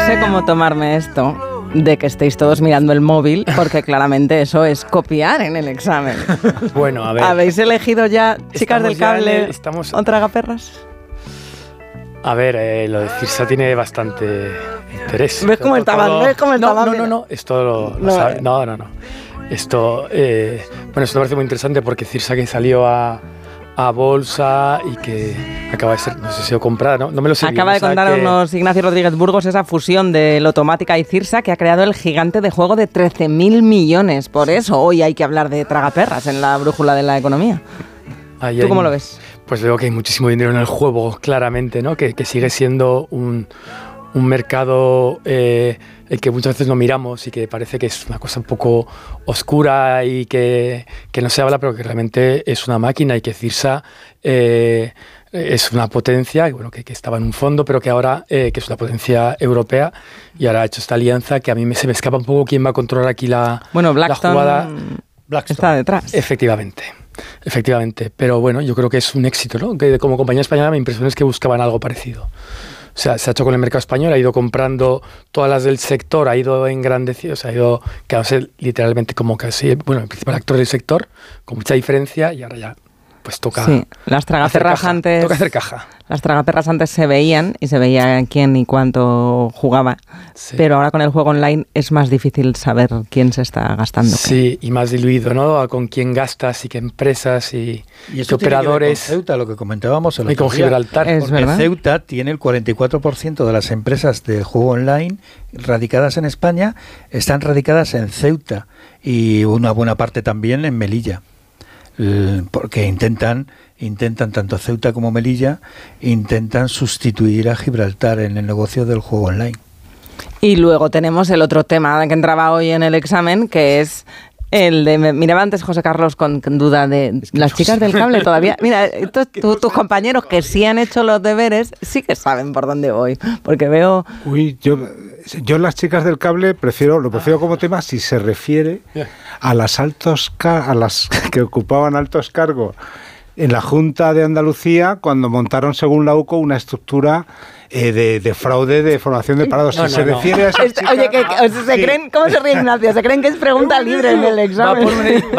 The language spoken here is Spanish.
sé cómo tomarme esto de que estéis todos mirando el móvil, porque claramente eso es copiar en el examen. Bueno, a ver. ¿Habéis elegido ya, chicas del cable, o tragaperras? A ver, lo de Cirsa tiene bastante interés. ¿Ves cómo estaban? ¿Ves cómo estaban? No. Esto lo sabe. No. Esto, bueno, esto me parece muy interesante porque Cirsa que salió a bolsa y que acaba de ser, no sé si lo comprada, no me lo sé. Acaba de contarnos Ignacio Rodríguez Burgos esa fusión de Lotomática y Cirsa que ha creado el gigante de juego de 13.000 millones. Por eso hoy hay que hablar de tragaperras en la brújula de la economía. ¿Tú cómo lo ves? Pues veo que hay muchísimo dinero en el juego, claramente, ¿no? Que sigue siendo un mercado el que muchas veces no miramos y que parece que es una cosa un poco oscura y que no se habla, pero que realmente es una máquina y que Cirsa es una potencia bueno, que estaba en un fondo, pero que ahora que es una potencia europea y ahora ha hecho esta alianza que a mí se me escapa un poco quién va a controlar aquí la jugada. Blackstone está detrás. Efectivamente, pero bueno, yo creo que es un éxito, ¿no? Que como compañía española mi impresión es que buscaban algo parecido. O sea, se ha hecho con el mercado español, ha ido comprando todas las del sector, ha ido engrandeciendo, o sea, ha ido quedándose literalmente como casi, bueno, el principal actor del sector, con mucha diferencia, y ahora ya pues toca. Sí, las tragaperras antes. Toca hacer caja. Las tragaperras antes se veían y se veía quién y cuánto jugaba, sí. Pero ahora con el juego online es más difícil saber quién se está gastando. Sí, y más diluido, ¿no? Con quién gastas y qué empresas y qué operadores. Con Ceuta, lo que comentábamos el otro y con día, Gibraltar. Porque Ceuta tiene el 44% de las empresas de juego online radicadas en España, están radicadas en Ceuta y una buena parte también en Melilla. Porque intentan tanto Ceuta como Melilla intentan sustituir a Gibraltar en el negocio del juego online. Y luego tenemos el otro tema que entraba hoy en el examen, que es el de, miraba antes José Carlos con duda de las chicas del cable todavía. Mira, tus compañeros que sí han hecho los deberes sí que saben por dónde voy, porque veo. Uy, yo las chicas del cable lo prefiero como tema si se refiere a las que ocupaban altos cargos en la Junta de Andalucía cuando montaron, según la UCO, una estructura de fraude de formación de parados. Se refiere a esas chicas, oye, ¿cómo se ríe Ignacio? ¿Se creen que es pregunta libre en el examen?